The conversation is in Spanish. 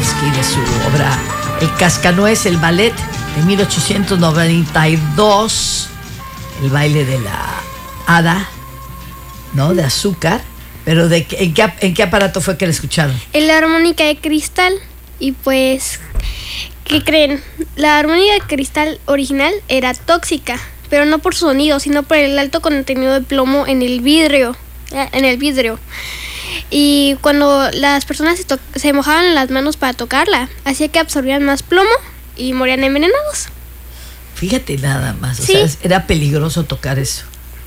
Tchaikovsky de su obra El Cascanueces, el ballet de 1892, el baile de la hada, ¿no? De azúcar. Pero ¿en qué aparato fue que la escucharon? En la armónica de cristal. Y pues, ¿qué creen? La armónica de cristal original era tóxica, pero no por su sonido, sino por el alto contenido de plomo en el vidrio. Y cuando las personas se mojaban las manos para tocarla, hacía que absorbían más plomo y morían envenenados. Fíjate nada más, o Sí. sea, era peligroso tocar eso.